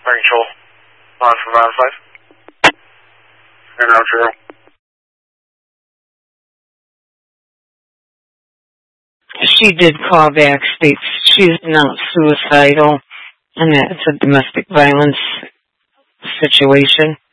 Fire control. On for round 5. And round 0. She did call back, states she's not suicidal, and that it's a domestic violence situation.